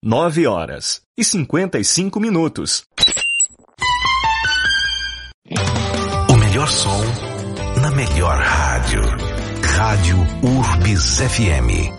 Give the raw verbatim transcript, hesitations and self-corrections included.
nove horas e cinquenta e cinco minutos. O melhor som na melhor rádio. Rádio Urbis F M.